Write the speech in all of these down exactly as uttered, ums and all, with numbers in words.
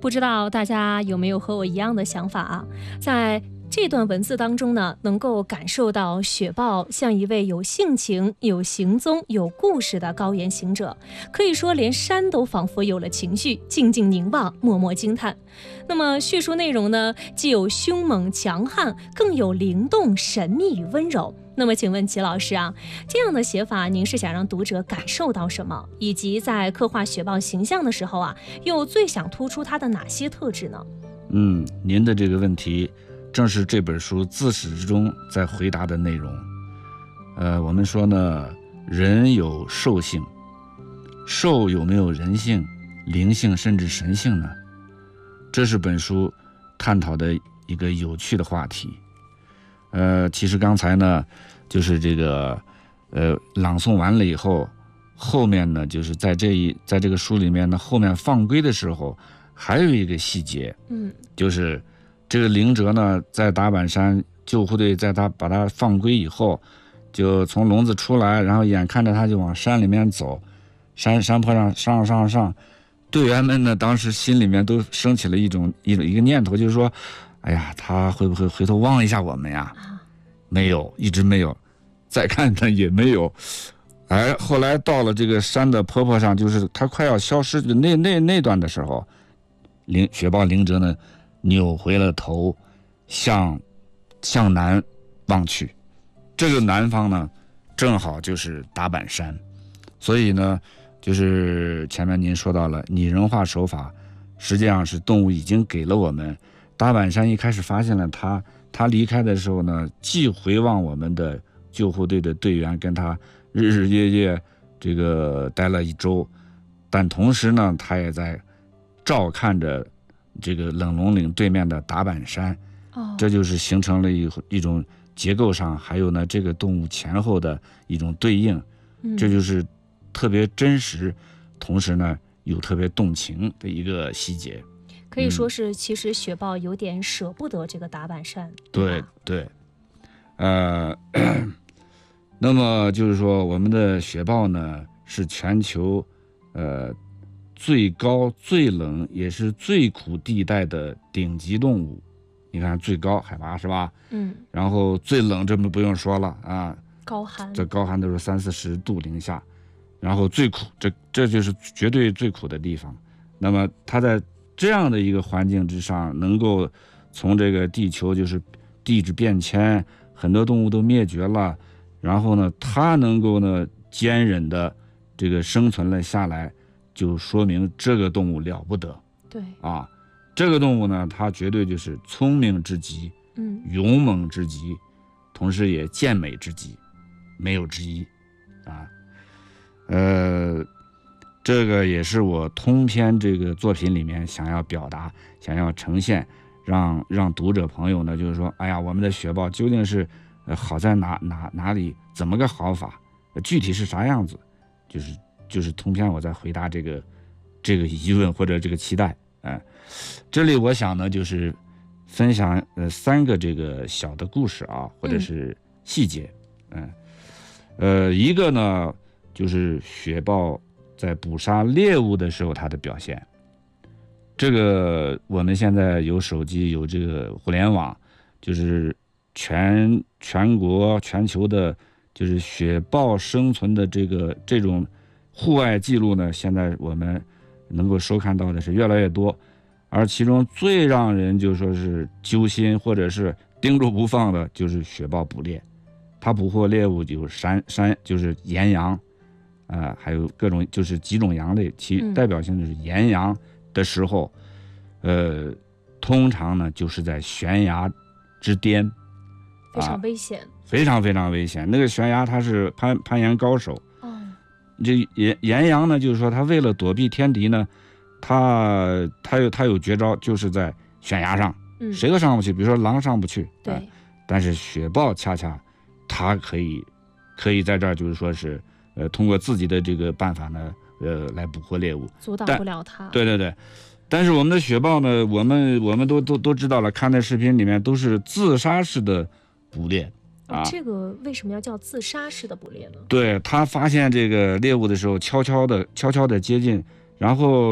不知道大家有没有和我一样的想法啊？在这段文字当中呢，能够感受到雪豹像一位有性情、有行踪、有故事的高原行者，可以说连山都仿佛有了情绪，静静凝望，默默惊叹。那么叙述内容呢，既有凶猛强悍，更有灵动、神秘与温柔。那么请问齐老师啊，这样的写法您是想让读者感受到什么？以及在刻画雪豹形象的时候啊，又最想突出它的哪些特质呢？ 嗯，您的这个问题正是这本书自始至终在回答的内容。呃，我们说呢，人有兽性，兽有没有人性、灵性甚至神性呢？这是本书探讨的一个有趣的话题。呃，其实刚才呢，就是这个呃朗诵完了以后，后面呢，就是在这一在这个书里面呢，后面放归的时候，还有一个细节， 嗯， 就是这个灵哲呢，在打板山救护队在他把他放归以后，就从笼子出来，然后眼看着他就往山里面走，山山坡上上上上，队员们呢，当时心里面都升起了一种一一个念头，就是说，哎呀，他会不会回头望一下我们呀？没有，一直没有，再看呢也没有。哎，后来到了这个山的坡坡上，就是他快要消失的那那那段的时候，灵雪豹灵哲呢扭回了头，向向南望去。这个南方呢，正好就是打板山，所以呢，就是前面您说到了拟人化手法，实际上是动物已经给了我们。打板山一开始发现了它，它离开的时候呢，既回望我们的救护队的队员，跟他日日夜夜这个待了一周，但同时呢，它也在照看着这个冷龙岭对面的打板山。 哦， 这就是形成了一一种结构上，还有呢这个动物前后的一种对应， 嗯， 这就是特别真实，同时呢有特别动情的一个细节。 可以说是，其实雪豹有点舍不得这个打板山。 对对，呃，那么就是说，我们的雪豹呢是全球呃最高、最冷也是最苦地带的顶级动物。你看最高海拔是吧？ 嗯。 然后最冷这么不用说了啊， 高寒， 这高寒都是三四十度零下，然后最苦，这这就是绝对最苦的地方。那么它在这样的一个环境之上，能够从这个地球就是地质变迁，很多动物都灭绝了，然后呢，它能够呢坚韧的这个生存了下来，就说明这个动物了不得。 对啊，这个动物呢，它绝对就是聪明之极， 嗯， 勇猛之极，同时也健美之极，没有之一啊。呃。这个也是我通篇这个作品里面想要表达、想要呈现，让让读者朋友呢，就是说，哎呀，我们的雪豹究竟是呃好在哪哪哪里，怎么个好法，具体是啥样子，就是就是通篇我在回答这个这个疑问或者这个期待。哎、呃，这里我想呢，就是分享呃三个这个小的故事啊，或者是细节，嗯，呃，一个呢就是雪豹在捕杀猎物的时候它的表现。这个我们现在有手机，有这个互联网，就是全全国全球的就是雪豹生存的这个这种户外记录呢，现在我们能够收看到的是越来越多，而其中最让人就说是揪心或者是盯住不放的就是雪豹捕猎。它捕获猎物有山山就是岩羊啊、呃，还有各种就是几种羊类，其代表性就是岩羊的时候，呃，通常呢就是在悬崖之巅， 非常危险、啊， 非常非常危险。那个悬崖它是攀攀岩高手， 哦， 这岩岩羊呢，就是说它为了躲避天敌呢，它它有它有绝招，就是在悬崖上， 嗯，谁都上不去，比如说狼上不去， 对， 呃、但是雪豹恰恰它可以可以在这儿就是说是。呃，通过自己的这个办法呢，呃，来捕获猎物， 阻挡不了它。 对对对，但是我们的雪豹呢，我们我们都都都知道了，看那视频里面都是自杀式的捕猎啊。 这个为什么要叫自杀式的捕猎呢？ 对，他发现这个猎物的时候，悄悄的悄悄的接近，然后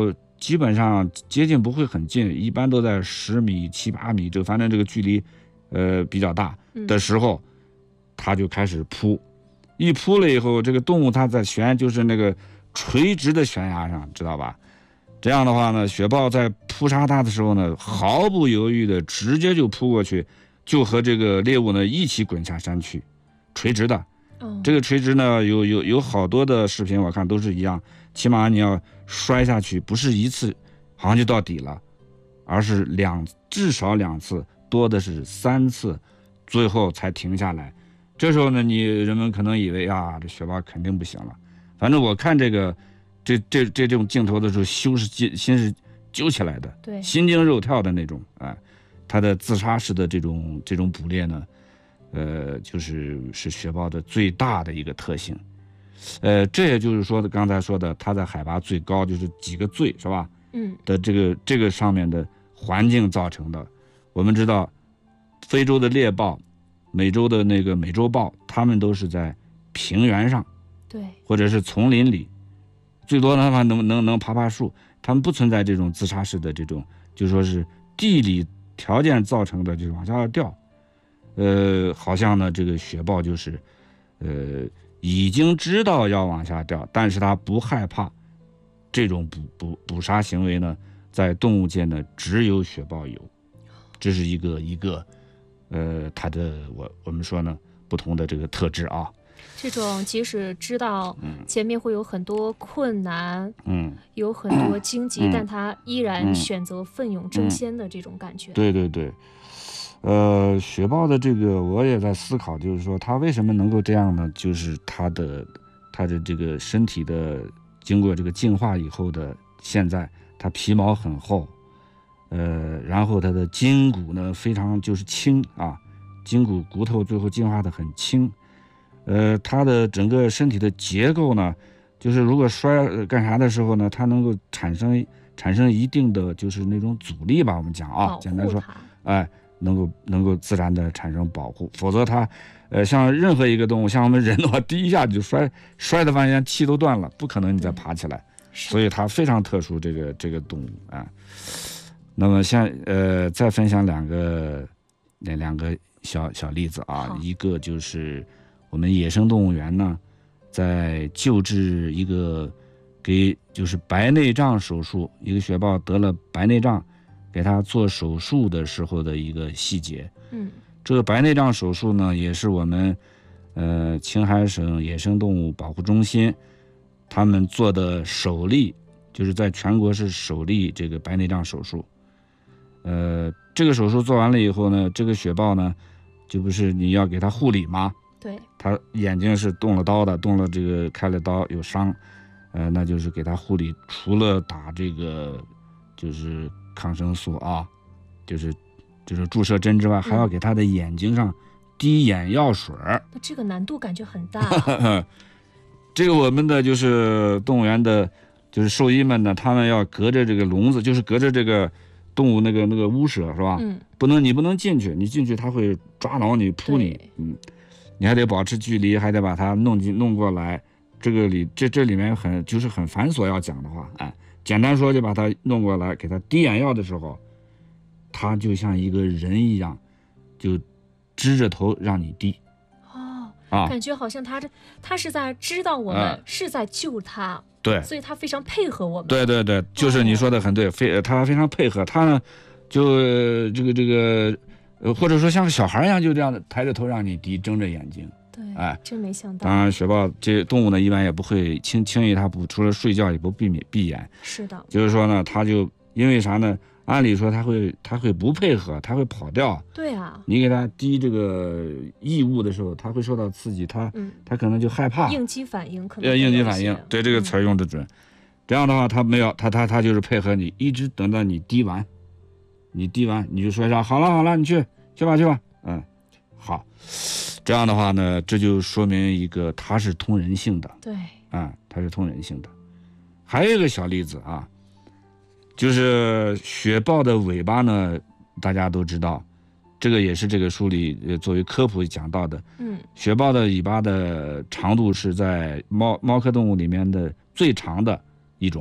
基本上接近不会很近，一般都在十米、七八米，就反正这个距离，呃比较大的时候，嗯、它就开始扑。一扑了以后，这个动物它在悬，就是那个垂直的悬崖上，知道吧？这样的话呢，雪豹在扑杀它的时候呢，毫不犹豫的直接就扑过去，就和这个猎物呢一起滚下山去，垂直的。哦、这个垂直呢，有有有好多的视频，我看都是一样，起码你要摔下去，不是一次好像就到底了，而是两至少两次，多的是三次，最后才停下来。这时候呢，你人们可能以为啊，这雪豹肯定不行了。反正我看这个，这这这种镜头的时候，心是心是揪起来的， 对， 心惊肉跳的那种啊、哎。它的自杀式的这种这种捕猎呢，呃，就是是雪豹的最大的一个特性。呃，这也就是说的刚才说的，它在海拔最高，就是几个最是吧？ 嗯， 的这个这个上面的环境造成的。我们知道，非洲的猎豹。美洲的那个美洲豹，它们都是在平原上， 对， 或者是丛林里，最多的话能能能爬爬树，它们不存在这种自杀式的这种，就说是地理条件造成的，就是往下掉。呃，好像呢，这个雪豹就是，呃，已经知道要往下掉，但是它不害怕。这种捕捕捕杀行为呢，在动物界呢，只有雪豹有，这是一个一个。呃，它的我我们说呢，不同的这个特质啊， 这种即使知道前面会有很多困难， 嗯， 有很多荆棘，嗯、但他依然选择奋勇争先的这种感觉。 嗯、对对对，呃，雪豹的这个我也在思考，就是说它为什么能够这样呢？就是它的它的这个身体的经过这个进化以后的现在，它皮毛很厚。呃，然后它的筋骨呢非常就是轻啊，筋骨骨头最后进化的很轻，呃，它的整个身体的结构呢，就是如果摔、呃、干啥的时候呢，它能够产生产生一定的就是那种阻力吧，我们讲啊，简单说，哎，能够能够自然的产生保护，否则它，呃，像任何一个动物，像我们人的话，第一下就摔摔的发现气都断了，不可能你再爬起来，所以它非常特殊这个这个动物啊。那么像呃再分享两个那两个小小例子啊，一个就是我们野生动物园呢，在救治一个给就是白内障手术，一个雪豹得了白内障，给他做手术的时候的一个细节。 嗯， 这个白内障手术呢，也是我们呃青海省野生动物保护中心他们做的首例，就是在全国是首例这个白内障手术。呃，这个手术做完了以后呢，这个雪豹呢，就不是你要给它护理吗？ 对， 它眼睛是动了刀的，动了这个开了刀有伤，呃，那就是给它护理，除了打这个就是抗生素啊，就是就是注射针之外，还要给它的眼睛上滴眼药水。 那这个难度感觉很大。 这个我们的就是动物园的，就是兽医们呢，他们要隔着这个笼子，就是隔着这个。动物那个那个屋舍是吧？ 嗯， 不能你不能进去，你进去它会抓挠你扑你，嗯，你还得保持距离，还得把它弄进弄过来。这个里这这里面很就是很繁琐要讲的话，哎，简单说就把它弄过来，给它滴眼药的时候，它就像一个人一样，就支着头让你滴。 哦， 啊， 感觉好像他这他是在知道我们是在救他。 嗯对， 所以他非常配合我们。 对对对，就是你说的很对，非他非常配合，他呢，就、呃、这个这个，呃，或者说像个小孩一样，就这样抬着头让你滴，睁着眼睛。 对， 哎， 真没想到。 当然，雪豹这动物呢，一般也不会轻轻易，它不除了睡觉也不避免闭眼。 是的。 就是说呢，它就因为啥呢？按理说它会它会不配合，它会跑掉。 对啊。 你给它滴这个异物的时候，它会受到刺激，它嗯，它可能就害怕。 应激反应可能。 呃，应激反应，对这个词用的准。嗯，这样的话，它没有，它它它就是配合你，一直等到你滴完，你滴完你就说一声好了好了，你去去吧去吧，嗯，好。这样的话呢，这就说明一个它是通人性的。 对。 啊，它是通人性的。还有一个小例子啊。就是雪豹的尾巴呢，大家都知道，这个也是这个书里呃作为科普讲到的。 嗯， 雪豹的尾巴的长度是在猫猫科动物里面的最长的一种。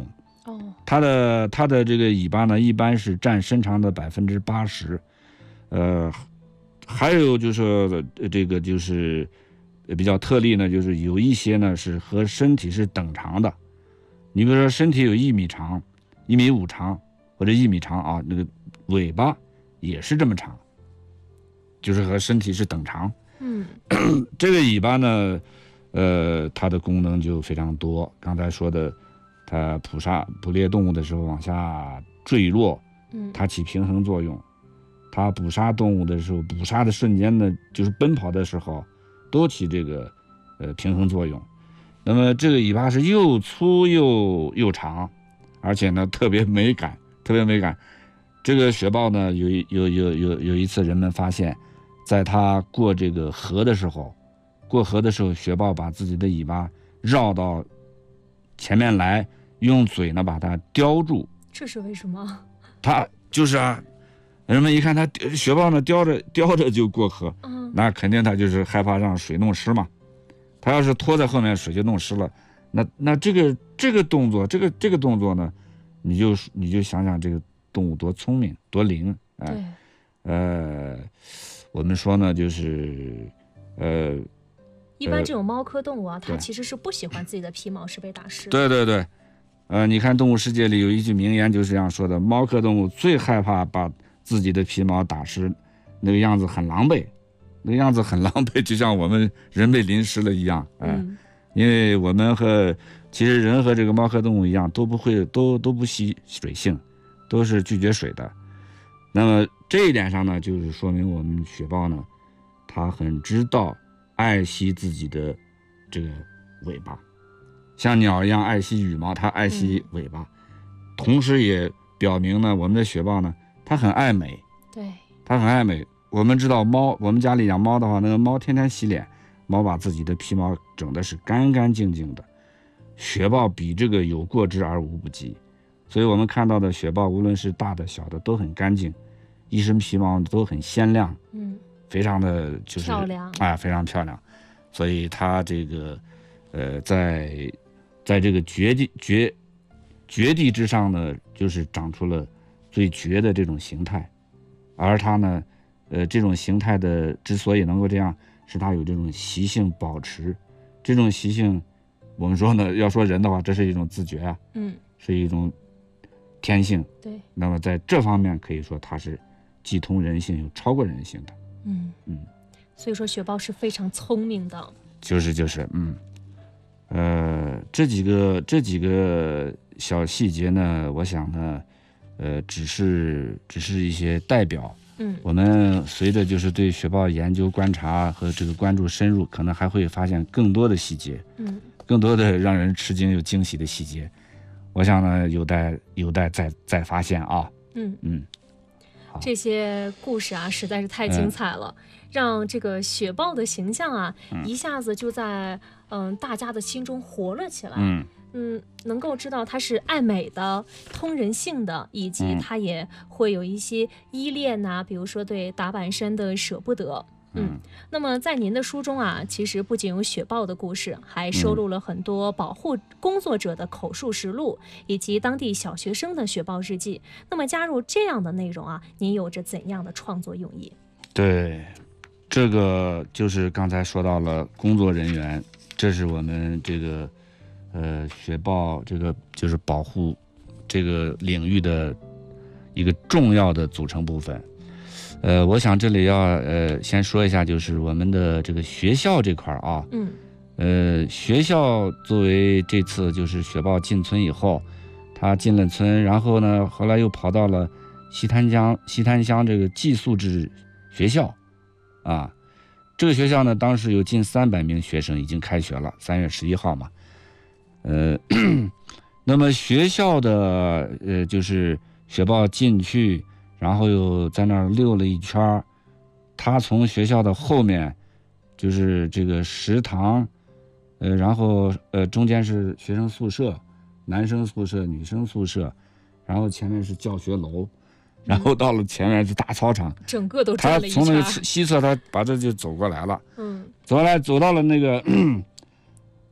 哦， 它的它的这个尾巴呢，一般是占身长的百分之八十，呃，还有就是说呃这个就是比较特例呢，就是有一些呢是和身体是等长的，你比如说身体有一米长、一米五长或者一米长啊，那个尾巴也是这么长，就是和身体是等长。 嗯， 这个尾巴呢，呃，它的功能就非常多。刚才说的，它捕杀捕猎动物的时候往下坠落， 嗯， 它起平衡作用。它捕杀动物的时候，捕杀的瞬间呢，就是奔跑的时候，都起这个呃平衡作用。那么这个尾巴是又粗又又长，而且呢特别美感，特别美感。这个雪豹呢，有有有有有一次人们发现，在它过这个河的时候，过河的时候，雪豹把自己的尾巴绕到前面来，用嘴呢把它叼住。 这是为什么？ 它就是啊，人们一看它雪豹呢叼着叼着就过河， 嗯， 那肯定它就是害怕让水弄湿嘛。它要是拖在后面，水就弄湿了。那那这个这个动作，这个这个动作呢，你就你就想想这个动物多聪明多灵，哎、 对， 呃，我们说呢，就是呃， 一般这种猫科动物啊，它对其实是不喜欢自己的皮毛是被打湿的。 对对对，呃，你看动物世界里有一句名言就是这样说的：猫科动物最害怕把自己的皮毛打湿，那个样子很狼狈，那个样子很狼狈，就像我们人被淋湿了一样，哎、 嗯， 因为我们和其实人和这个猫科动物一样，都不会都都不吸水性，都是拒绝水的。那么这一点上呢，就是说明我们雪豹呢，它很知道爱惜自己的这个尾巴，像鸟一样爱惜羽毛，它爱惜尾巴，同时也表明呢，我们的雪豹呢，它很爱美， 对， 它很爱美。我们知道猫，我们家里养猫的话，那个猫天天洗脸，猫把自己的皮毛整的是干干净净的，雪豹比这个有过之而无不及。所以我们看到的雪豹，无论是大的小的，都很干净，一身皮毛都很鲜亮， 嗯， 非常的就是漂亮啊，非常漂亮。所以它这个呃，在在这个绝地绝绝地之上呢，就是长出了最绝的这种形态，而它呢，呃，这种形态的之所以能够这样，是它有这种习性保持，这种习性，我们说呢，要说人的话，这是一种自觉啊， 嗯， 是一种天性。 对， 那么在这方面可以说它是既通人性又超过人性的。 嗯嗯， 所以说雪豹是非常聪明的。 就是就是嗯，呃，这几个这几个小细节呢，我想呢，呃，只是只是一些代表。 嗯， 我们随着就是对雪豹研究观察和这个关注深入，可能还会发现更多的细节， 嗯， 更多的让人吃惊又惊喜的细节。我想呢，有待有待再再发现啊。 嗯嗯， 这些故事啊，实在是太精彩了，嗯、让这个雪豹的形象啊，嗯、一下子就在嗯大家的心中活了起来。 嗯嗯，能够知道它是爱美的、通人性的，以及它也会有一些依恋呐、啊，比如说对打板山的舍不得。嗯，那么在您的书中啊，其实不仅有雪豹的故事，还收录了很多保护工作者的口述实录，以及当地小学生的雪豹日记。那么加入这样的内容啊，您有着怎样的创作用意？ 对，这个就是刚才说到了工作人员，这是我们这个呃雪豹这个就是保护这个领域的一个重要的组成部分。呃，我想这里要呃先说一下，就是我们的这个学校这块啊， 嗯， 呃，学校作为这次就是雪豹进村以后，他进了村，然后呢，后来又跑到了西滩江西滩乡这个寄宿制学校，啊，这个学校呢，当时有近三百名学生已经开学了，三月十一号嘛，呃，那么学校的呃就是雪豹进去。然后又在那儿溜了一圈，他从学校的后面，就是这个食堂，呃，然后呃中间是学生宿舍，男生宿舍、女生宿舍，然后前面是教学楼，然后到了前面是大操场， 嗯、整个都转了一圈。 他从那个西侧，他把这就走过来了， 嗯， 走过来走到了那个